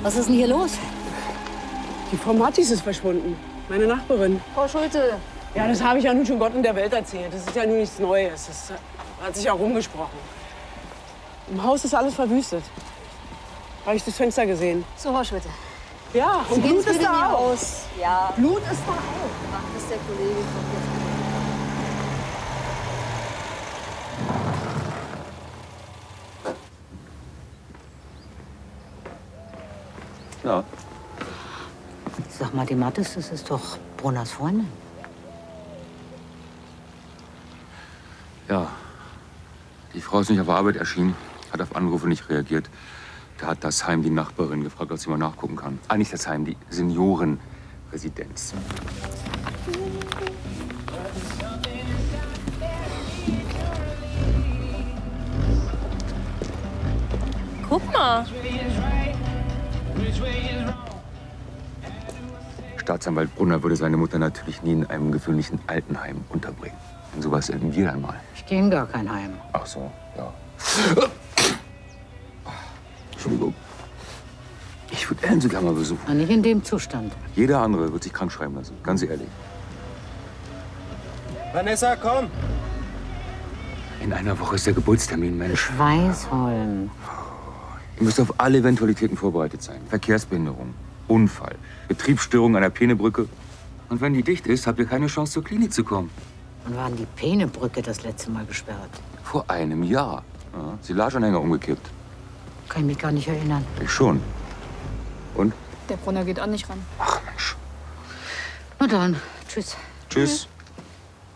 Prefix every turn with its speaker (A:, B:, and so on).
A: Was ist denn hier los?
B: Die Frau Mattis ist verschwunden. Meine Nachbarin.
A: Frau Schulte.
B: Ja, das habe ich ja nun schon Gott und der Welt erzählt. Das ist ja nun nichts Neues. Das hat sich auch rumgesprochen. Im Haus ist alles verwüstet. Habe ich das Fenster gesehen.
A: So, Frau Schulte.
B: Ja, und Blut ist da auch.
A: Aus. Ja.
B: Blut ist da auch.
A: Macht es der Kollege von hier.
C: Ja.
A: Sag mal, die Mattes, das ist doch Brunners Freundin.
C: Ja. Die Frau ist nicht auf Arbeit erschienen, hat auf Anrufe nicht reagiert. Da hat das Heim die Nachbarin gefragt, ob sie mal nachgucken kann. Ah, nicht das Heim, die Seniorenresidenz.
D: Guck mal.
C: Staatsanwalt Brunner würde seine Mutter natürlich nie in einem gewöhnlichen Altenheim unterbringen. Denn sowas enden wir dann mal.
A: Ich gehe in gar kein Heim.
C: Ach so, ja. Entschuldigung. Ich würde Ellen sogar mal besuchen.
A: Na, nicht in dem Zustand.
C: Jeder andere wird sich krank schreiben lassen, ganz ehrlich.
E: Vanessa, komm!
C: In einer Woche ist der Geburtstermin, Mensch.
A: Schweißholm.
C: Ihr müsst auf alle Eventualitäten vorbereitet sein. Verkehrsbehinderung, Unfall, Betriebsstörung an der Peenebrücke. Und wenn die dicht ist, habt ihr keine Chance, zur Klinik zu kommen.
A: Wann war denn die Peenebrücke das letzte Mal gesperrt?
C: Vor einem Jahr. Ja, Silageanhänger umgekippt.
A: Kann ich mich gar nicht erinnern.
C: Ich schon. Und?
D: Der Brunner geht auch nicht ran.
C: Ach, Mensch.
A: Na dann, tschüss.
C: Tschüss.